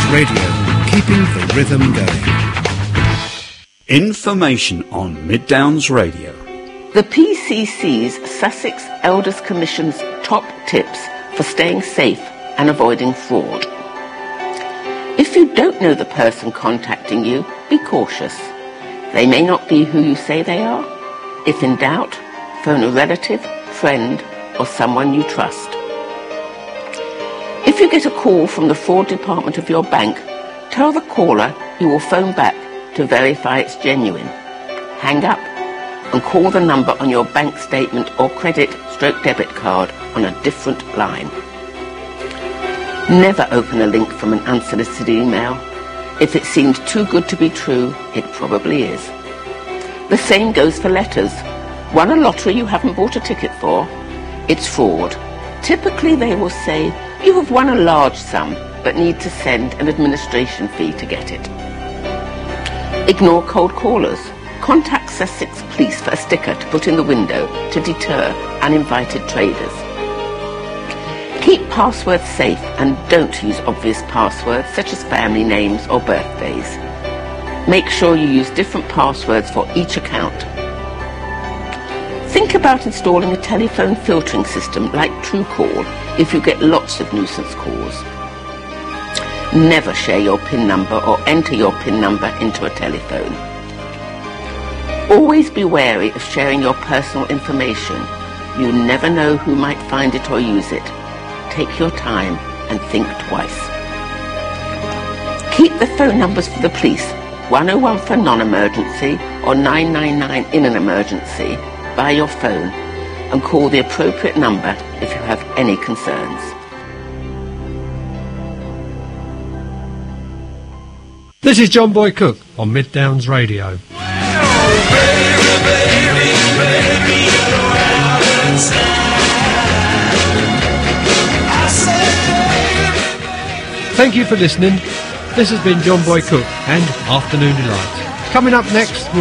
Radio, keeping the rhythm going. Information on Mid Downs Radio. The PCC's Sussex Elders Commission's top tips for staying safe and avoiding fraud. If you don't know the person contacting you, be cautious. They may not be who you say they are. If in doubt, phone a relative, friend, or someone you trust. If you get a call from the fraud department of your bank, tell the caller you will phone back to verify it's genuine. Hang up and call the number on your bank statement or credit/debit card on a different line. Never open a link from an unsolicited email. If it seems too good to be true, it probably is. The same goes for letters. Won a lottery you haven't bought a ticket for? It's fraud. Typically they will say, you have won a large sum, but need to send an administration fee to get it. Ignore cold callers. Contact Sussex Police for a sticker to put in the window to deter uninvited traders. Keep passwords safe and don't use obvious passwords such as family names or birthdays. Make sure you use different passwords for each account. Think about installing a telephone filtering system like Truecaller if you get lots of nuisance calls. Never share your PIN number or enter your PIN number into a telephone. Always be wary of sharing your personal information. You never know who might find it or use it. Take your time and think twice. Keep the phone numbers for the police, 101 for non-emergency or 999 in an emergency, by your phone, and call the appropriate number if you have any concerns. This is John Boy Cook on Mid Downs Radio. Thank you for listening. This has been John Boy Cook and Afternoon Delight. Coming up next